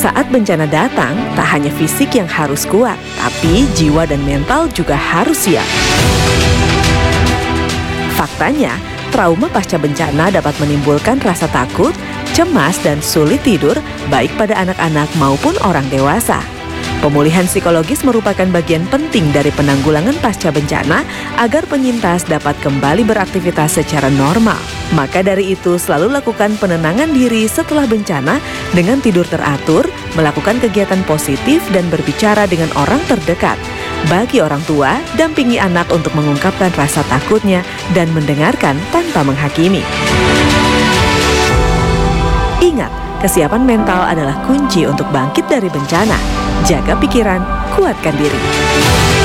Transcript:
Saat bencana datang, tak hanya fisik yang harus kuat, tapi jiwa dan mental juga harus siap. Faktanya, trauma pasca bencana dapat menimbulkan rasa takut, cemas, dan sulit tidur, baik pada anak-anak maupun orang dewasa. Pemulihan psikologis merupakan bagian penting dari penanggulangan pasca bencana agar penyintas dapat kembali beraktivitas secara normal. Maka dari itu, selalu lakukan penenangan diri setelah bencana dengan tidur teratur, melakukan kegiatan positif, dan berbicara dengan orang terdekat. Bagi orang tua, dampingi anak untuk mengungkapkan rasa takutnya dan mendengarkan tanpa menghakimi. Ingat, kesiapan mental adalah kunci untuk bangkit dari bencana. Jaga pikiran, kuatkan diri.